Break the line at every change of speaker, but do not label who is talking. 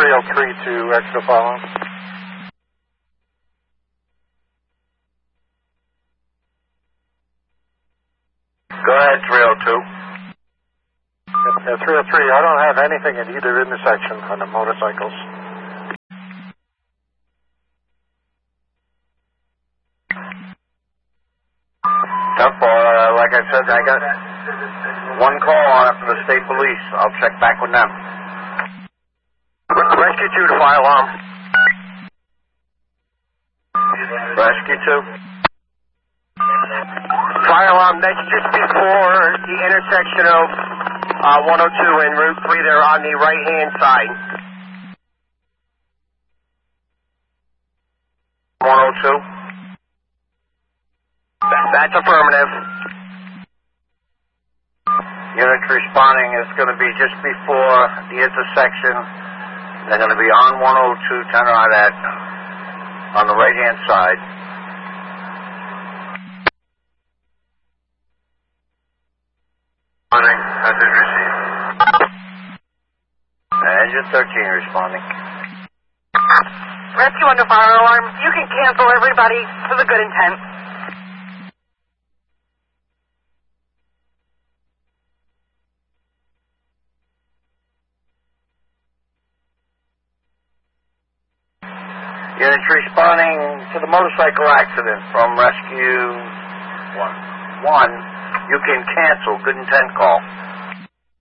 303 to extra follow.
Go ahead, 302.
Yeah, 303, I don't have anything at either intersection on the motorcycles.
Like I said, I got one call on it from the state police. I'll check back with them. Rescue 2 to fire alarm. Rescue 2.
Fire alarm, that's just before the intersection of 102 and Route 3. They're on the right-hand side.
102.
That's affirmative.
Unit responding is going to be just before the intersection. They're going to be on 102, turn right at, on the right-hand side. Responding, message received. Engine 13 responding.
Rescue under fire alarm. You can cancel everybody for the good intent.
Units responding to the motorcycle accident from Rescue 1. You can cancel. Good intent call.